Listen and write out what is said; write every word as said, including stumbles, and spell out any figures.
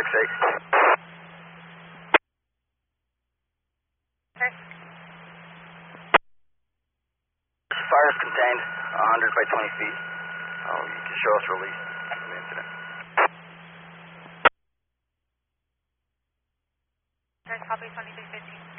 eight. Okay. Fire is contained, one hundred by twenty feet. Oh, you can show us release from the incident. Okay, copy twenty-three fifteen.